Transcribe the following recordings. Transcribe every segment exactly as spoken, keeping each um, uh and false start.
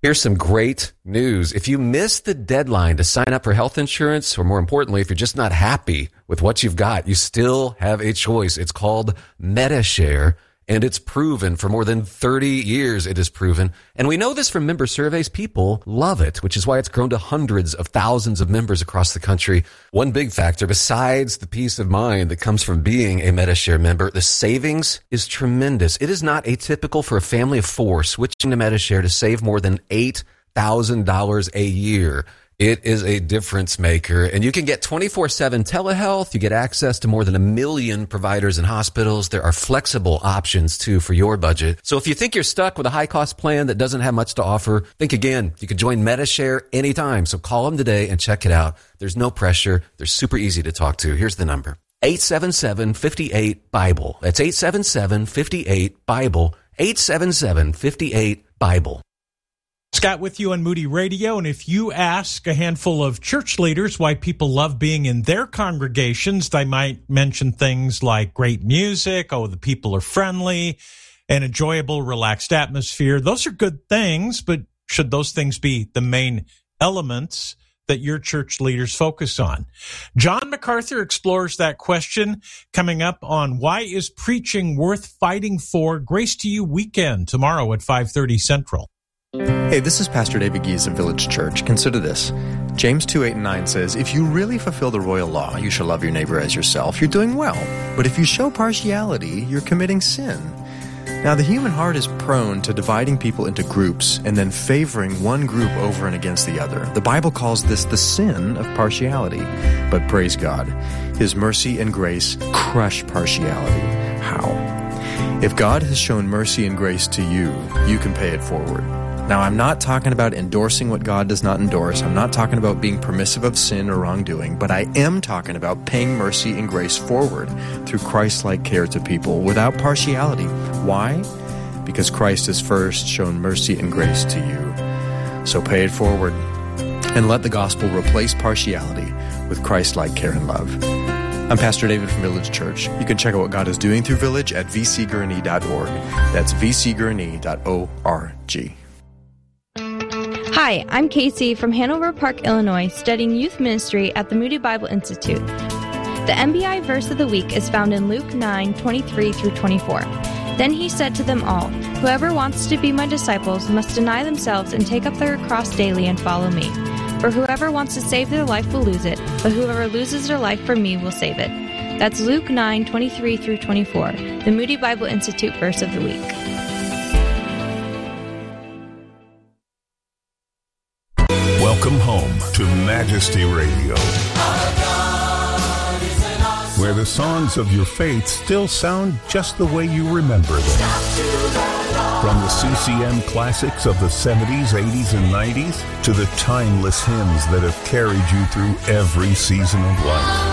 Here's some great news. If you missed the deadline to sign up for health insurance, or more importantly, if you're just not happy with what you've got, you still have a choice. It's called Medi-Share, and it's proven for more than thirty years. It is proven. And we know this from member surveys. People love it, which is why it's grown to hundreds of thousands of members across the country. One big factor, besides the peace of mind that comes from being a Medi-Share member, the savings is tremendous. It is not atypical for a family of four switching to Medi-Share to save more than eight thousand dollars a year. It is a difference maker, and you can get twenty-four seven telehealth. You get access to more than a million providers and hospitals. There are flexible options, too, for your budget. So if you think you're stuck with a high-cost plan that doesn't have much to offer, think again. You can join Medi-Share anytime, so call them today and check it out. There's no pressure. They're super easy to talk to. Here's the number, eight seven seven, five eight, BIBLE. That's eight seven seven, five eight, BIBLE, eight seven seven, five eight, BIBLE. Scott with you on Moody Radio, and if you ask a handful of church leaders why people love being in their congregations, they might mention things like great music, oh, the people are friendly, an enjoyable, relaxed atmosphere. Those are good things, but should those things be the main elements that your church leaders focus on? John MacArthur explores that question coming up on Why is Preaching Worth Fighting For? Grace to You weekend tomorrow at five thirty Central. Hey, this is Pastor David Gies of Village Church. Consider this. James two, eight, and nine says, if you really fulfill the royal law, you shall love your neighbor as yourself, you're doing well. But if you show partiality, you're committing sin. Now, the human heart is prone to dividing people into groups and then favoring one group over and against the other. The Bible calls this the sin of partiality. But praise God, His mercy and grace crush partiality. How? If God has shown mercy and grace to you, you can pay it forward. Now, I'm not talking about endorsing what God does not endorse. I'm not talking about being permissive of sin or wrongdoing, but I am talking about paying mercy and grace forward through Christ-like care to people without partiality. Why? Because Christ has first shown mercy and grace to you. So pay it forward and let the gospel replace partiality with Christ-like care and love. I'm Pastor David from Village Church. You can check out what God is doing through Village at v c gurney dot org. That's v c gurney dot org. Hi, I'm Casey from Hanover Park, Illinois, studying youth ministry at the Moody Bible Institute. The M B I verse of the week is found in Luke nine, twenty-three through twenty-four. Then he said to them all, whoever wants to be my disciples must deny themselves and take up their cross daily and follow me. For whoever wants to save their life will lose it, but whoever loses their life for me will save it. That's Luke nine, twenty-three through twenty-four, the Moody Bible Institute verse of the week. Welcome home to Majesty Radio, where the songs of your faith still sound just the way you remember them. From the C C M classics of the seventies, eighties, and nineties to the timeless hymns that have carried you through every season of life.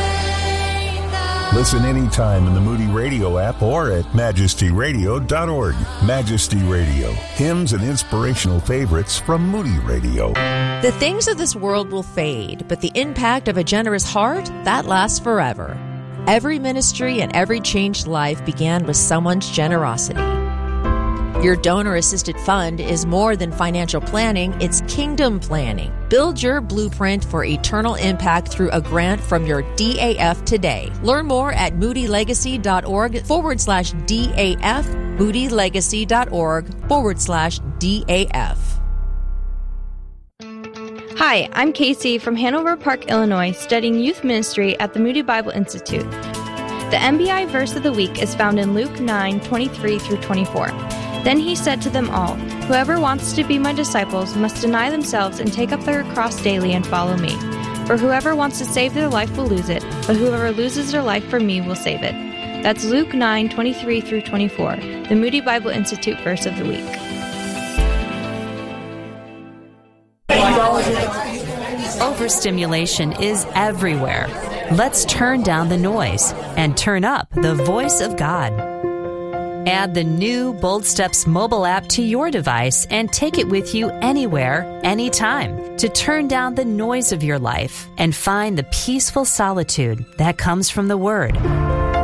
Listen anytime in the Moody Radio app or at majesty radio dot org. Majesty Radio, hymns and inspirational favorites from Moody Radio. The things of this world will fade, but the impact of a generous heart, that lasts forever. Every ministry and every changed life began with someone's generosity. Your donor-assisted fund is more than financial planning, it's kingdom planning. Build your blueprint for eternal impact through a grant from your D A F today. Learn more at moodylegacy.org forward slash DAF, moodylegacy.org forward slash DAF. Hi, I'm Casey from Hanover Park, Illinois, studying youth ministry at the Moody Bible Institute. The M B I verse of the week is found in Luke nine, twenty-three through twenty-four. Then he said to them all, whoever wants to be my disciples must deny themselves and take up their cross daily and follow me. For whoever wants to save their life will lose it, but whoever loses their life for me will save it. That's Luke nine, twenty-three through twenty-four, the Moody Bible Institute verse of the week. Overstimulation is everywhere. Let's turn down the noise and turn up the voice of God. Add the new Bold Steps mobile app to your device and take it with you anywhere, anytime, to turn down the noise of your life and find the peaceful solitude that comes from the Word.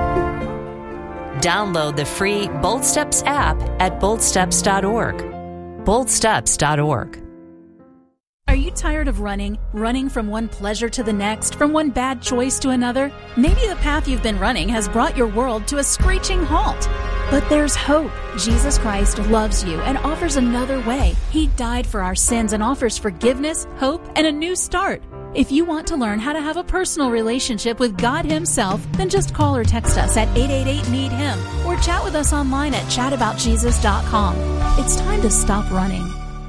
Download the free Bold Steps app at bold steps dot org. bold steps dot org. Are you tired of running? Running from one pleasure to the next, from one bad choice to another? Maybe the path you've been running has brought your world to a screeching halt. But there's hope. Jesus Christ loves you and offers another way. He died for our sins and offers forgiveness, hope, and a new start. If you want to learn how to have a personal relationship with God Himself, then just call or text us at eight eight eight, need him or chat with us online at chat about jesus dot com. It's time to stop running.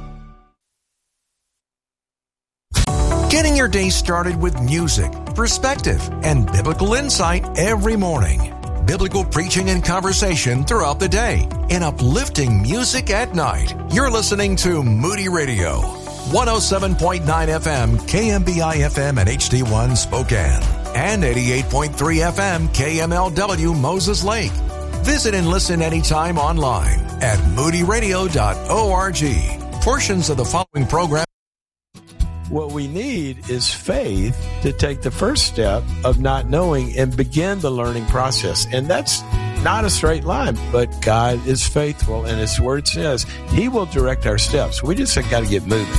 Getting your day started with music, perspective, and biblical insight every morning. Biblical preaching and conversation throughout the day, and uplifting music at night. You're listening to Moody Radio, one oh seven point nine F M, K M B I F M and H D one Spokane, and eighty-eight point three F M, K M L W Moses Lake. Visit and listen anytime online at moody radio dot org. Portions of the following program. What we need is faith to take the first step of not knowing and begin the learning process. And that's not a straight line, but God is faithful, and His Word says He will direct our steps. We just got to get moving.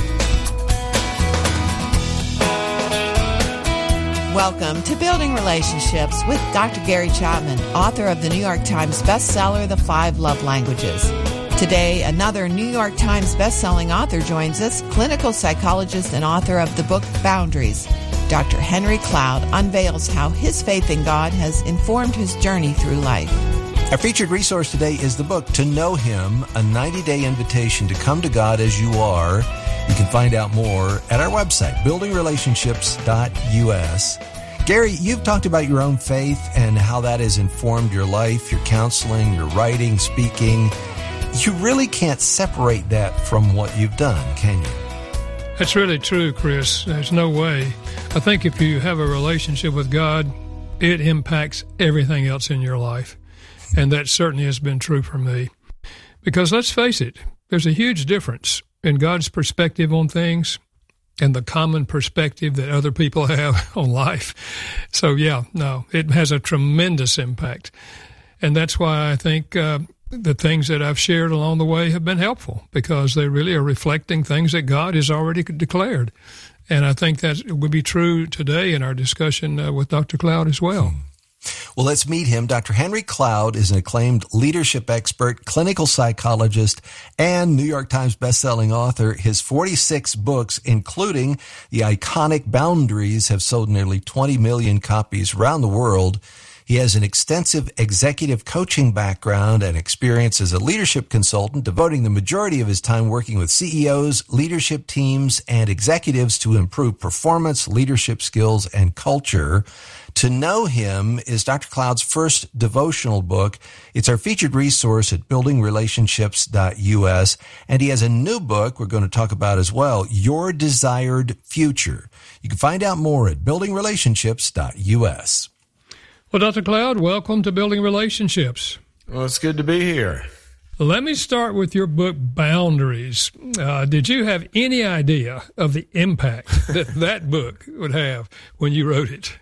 Welcome to Building Relationships with Doctor Gary Chapman, author of the New York Times bestseller, The Five Love Languages. Today, another New York Times bestselling author joins us, clinical psychologist and author of the book Boundaries. Doctor Henry Cloud unveils how his faith in God has informed his journey through life. Our featured resource today is the book To Know Him, a ninety-day invitation to come to God as you are. You can find out more at our website, building relationships dot U S. Gary, you've talked about your own faith and how that has informed your life, your counseling, your writing, speaking. You really can't separate that from what you've done, can you? That's really true, Chris. There's no way. I think if you have a relationship with God, it impacts everything else in your life. And that certainly has been true for me. Because let's face it, there's a huge difference in God's perspective on things and the common perspective that other people have on life. So, yeah, no, it has a tremendous impact. And that's why I think uh, the things that I've shared along the way have been helpful, because they really are reflecting things that God has already declared. And I think that would be true today in our discussion uh, with Doctor Cloud as well. Well, let's meet him. Doctor Henry Cloud is an acclaimed leadership expert, clinical psychologist, and New York Times bestselling author. His forty-six books, including the iconic Boundaries, have sold nearly twenty million copies around the world. He has an extensive executive coaching background and experience as a leadership consultant, devoting the majority of his time working with C E Os, leadership teams, and executives to improve performance, leadership skills, and culture. To Know Him is Doctor Cloud's first devotional book. It's our featured resource at building relationships dot U S. And he has a new book we're going to talk about as well, Your Desired Future. You can find out more at building relationships dot U S. Well, Doctor Cloud, welcome to Building Relationships. Well, it's good to be here. Let me start with your book, Boundaries. Uh, did you have any idea of the impact that that book would have when you wrote it?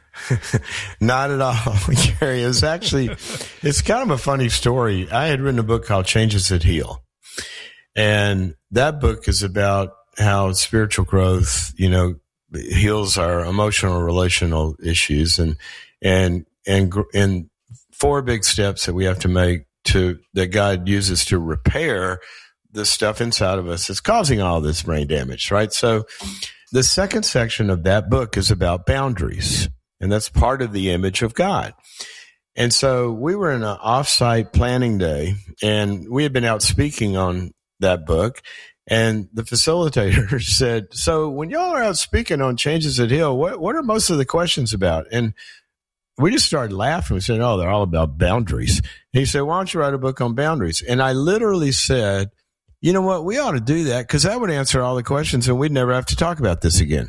Not at all, Gary. It's actually, it's kind of a funny story. I had written a book called Changes That Heal. And that book is about how spiritual growth, you know, heals our emotional, relational issues, and, and, and, and four big steps that we have to make to, that God uses to repair the stuff inside of us that's causing all this brain damage, right? So the second section of that book is about boundaries. And that's part of the image of God. And so we were in an off-site planning day, and we had been out speaking on that book. And the facilitator said, so when y'all are out speaking on Changes That Heal, what, what are most of the questions about? And we just started laughing. We said, oh, they're all about boundaries. And he said, why don't you write a book on boundaries? And I literally said, you know what, we ought to do that, because that would answer all the questions and we'd never have to talk about this again.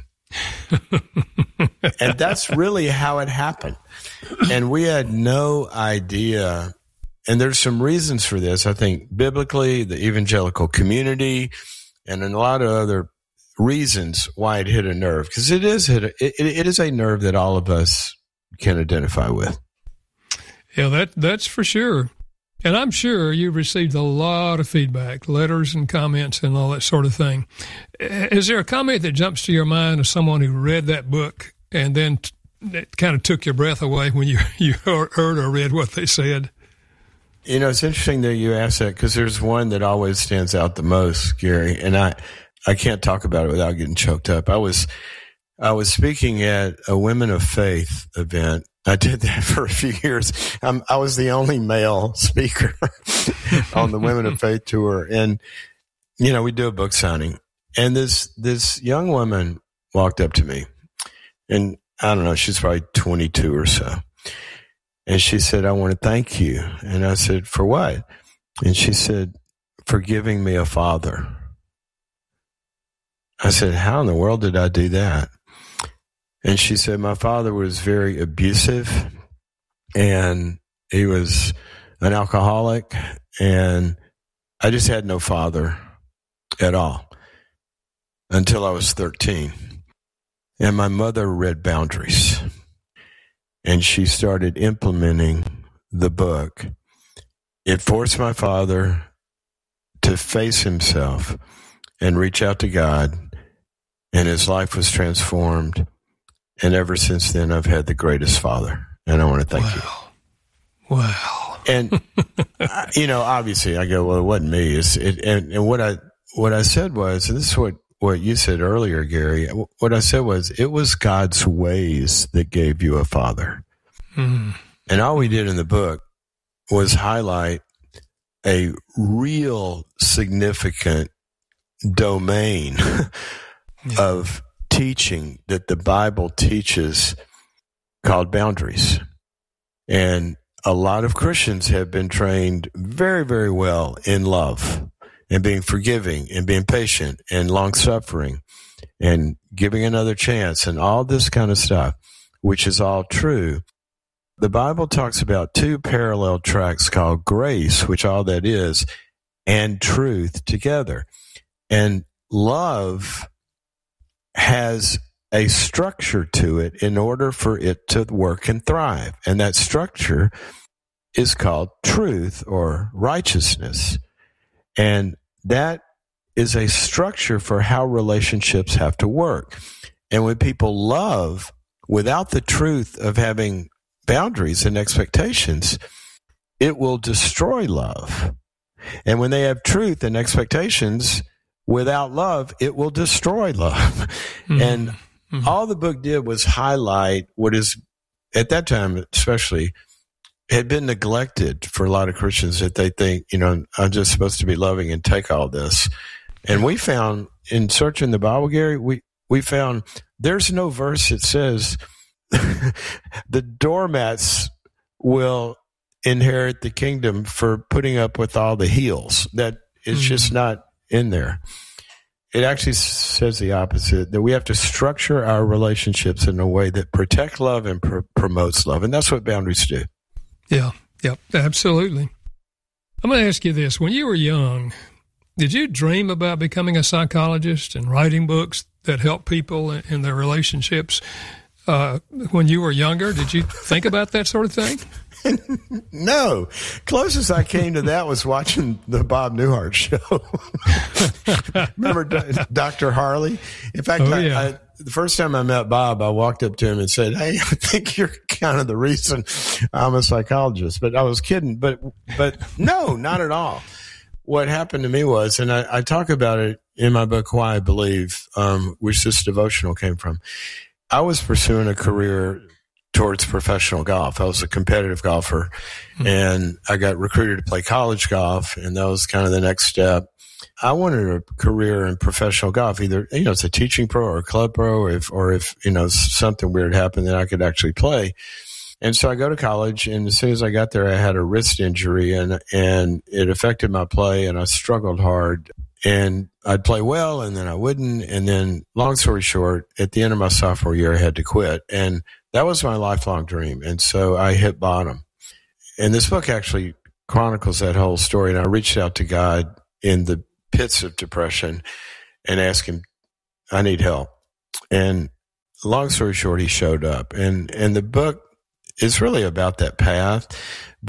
And that's really how it happened. And we had no idea. And there's some reasons for this. I think biblically, the evangelical community, and a lot of other reasons why it hit a nerve, because it is hit a, it, it is a nerve that all of us can identify with. Yeah, that that's for sure. And I'm sure you've received a lot of feedback, letters and comments and all that sort of thing. Is there a comment that jumps to your mind of someone who read that book and then t- it kind of took your breath away when you, you heard or read what they said? You know, it's interesting that you ask that, because there's one that always stands out the most, Gary, and I, I can't talk about it without getting choked up. I was, I was speaking at a Women of Faith event. I did that for a few years. Um, I was the only male speaker on the Women of Faith tour. And, you know, we do a book signing. And this, this young woman walked up to me, and I don't know, she's probably twenty-two or so. And she said, "I want to thank you." And I said, "For what?" And she said, "For giving me a father." I said, "How in the world did I do that?" And she said, "My father was very abusive, and he was an alcoholic, and I just had no father at all until I was thirteen. And my mother read Boundaries, and she started implementing the book. It forced my father to face himself and reach out to God, and his life was transformed. And ever since then, I've had the greatest father, and I want to thank wow. you." Wow. And, you know, obviously I go, "Well, it wasn't me." It's, it, and, and what I, what I said was, and this is what, what you said earlier, Gary, what I said was, it was God's ways that gave you a father. Mm. And all we did in the book was highlight a real significant domain yeah. of teaching that the Bible teaches called boundaries. And a lot of Christians have been trained very, very well in love and being forgiving and being patient and long-suffering and giving another chance and all this kind of stuff, which is all true. The Bible talks about two parallel tracks called grace, which all that is, and truth together. And love has a structure to it in order for it to work and thrive. And that structure is called truth or righteousness. And that is a structure for how relationships have to work. And when people love without the truth of having boundaries and expectations, it will destroy love. And when they have truth and expectations without love, it will destroy love. Mm-hmm. And mm-hmm. all the book did was highlight what is, at that time especially, had been neglected for a lot of Christians, that they think, you know, I'm just supposed to be loving and take all this. And we found, in searching the Bible, Gary, we, we found there's no verse that says the doormats will inherit the kingdom for putting up with all the heels. That is mm-hmm. just not in there. It actually says the opposite, that we have to structure our relationships in a way that protect love and pr- promotes love. And that's what boundaries do. Yeah, yeah, absolutely. I'm going to ask you this. When you were young, did you dream about becoming a psychologist and writing books that help people in their relationships? Uh, when you were younger, did you think about that sort of thing? No. Closest I came to that was watching the Bob Newhart show. Remember Doctor Harley? In fact, oh, I, yeah. I, the first time I met Bob, I walked up to him and said, "Hey, I think you're kind of the reason I'm a psychologist." But I was kidding. But but no, not at all. What happened to me was, and I, I talk about it in my book, Why I Believe, um, which this devotional came from. I was pursuing a career towards professional golf. I was a competitive golfer, mm-hmm. and I got recruited to play college golf, and that was kind of the next step. I wanted a career in professional golf, either, you know, it's a teaching pro or a club pro, or if, or if, you know, something weird happened that I could actually play. And so I go to college, and as soon as I got there, I had a wrist injury, and, and it affected my play, and I struggled hard. And I'd play well, and then I wouldn't. And then, long story short, at the end of my sophomore year, I had to quit. And that was my lifelong dream. And so I hit bottom. And this book actually chronicles that whole story. And I reached out to God in the pits of depression and asked him, "I need help." And long story short, he showed up. And, and the book is really about that path. But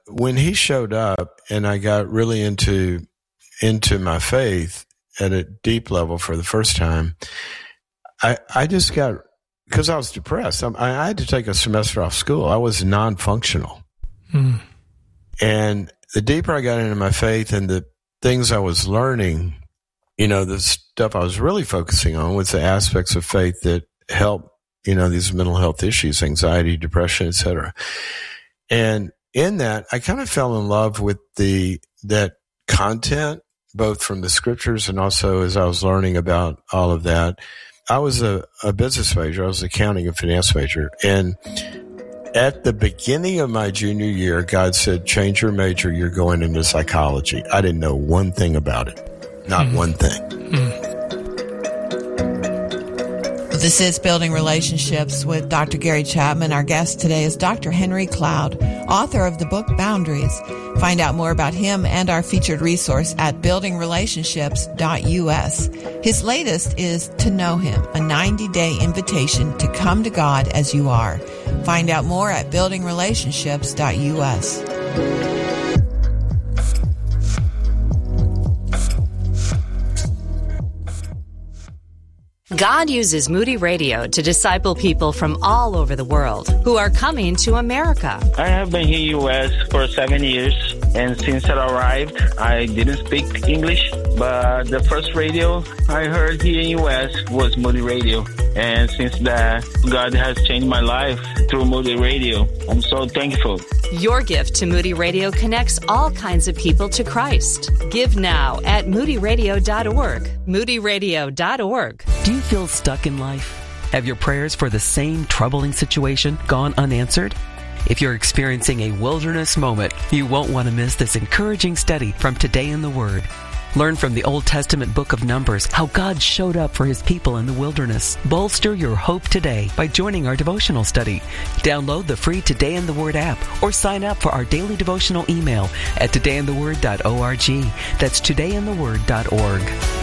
when he showed up and I got really into into my faith at a deep level for the first time, I I just got, because I was depressed. I, I had to take a semester off school. I was non-functional. Hmm. And the deeper I got into my faith and the things I was learning, you know, the stuff I was really focusing on was the aspects of faith that help, you know, these mental health issues, anxiety, depression, et cetera. And in that, I kind of fell in love with the that content, both from the scriptures and also as I was learning about all of that. I was a, a business major. I was an accounting and finance major. And at the beginning of my junior year, God said, change your major. You're going into psychology. I didn't know one thing about it. Not mm-hmm. one thing. Mm-hmm. This is Building Relationships with Doctor Gary Chapman. Our guest today is Doctor Henry Cloud, author of the book Boundaries. Find out more about him and our featured resource at building relationships dot U S. His latest is To Know Him, a ninety-day invitation to come to God as you are. Find out more at building relationships dot U S. God uses Moody Radio to disciple people from all over the world who are coming to America. I have been here in the U S for seven years, and since I arrived, I didn't speak English, but the first radio I heard here in the U S was Moody Radio. And since that, God has changed my life through Moody Radio. I'm so thankful. Your gift to Moody Radio connects all kinds of people to Christ. Give now at moody radio dot org. moody radio dot org. Do you feel stuck in life? Have your prayers for the same troubling situation gone unanswered? If you're experiencing a wilderness moment, you won't want to miss this encouraging study from Today in the Word. Learn from the Old Testament book of Numbers how God showed up for his people in the wilderness. Bolster your hope today by joining our devotional study. Download the free Today in the Word app or sign up for our daily devotional email at today in the word dot org. That's today in the word dot org.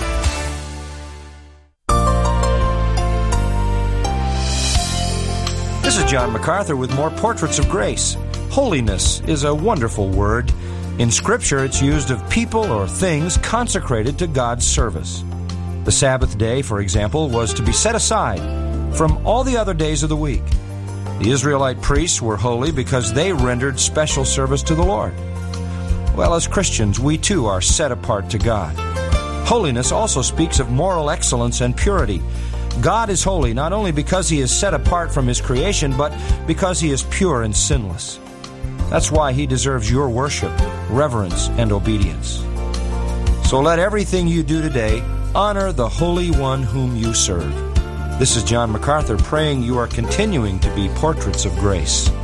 This is John MacArthur with more Portraits of Grace. Holiness is a wonderful word. In Scripture, it's used of people or things consecrated to God's service. The Sabbath day, for example, was to be set aside from all the other days of the week. The Israelite priests were holy because they rendered special service to the Lord. Well, as Christians, we too are set apart to God. Holiness also speaks of moral excellence and purity. God is holy not only because He is set apart from His creation, but because He is pure and sinless. That's why He deserves your worship, reverence, and obedience. So let everything you do today honor the Holy One whom you serve. This is John MacArthur praying you are continuing to be portraits of grace.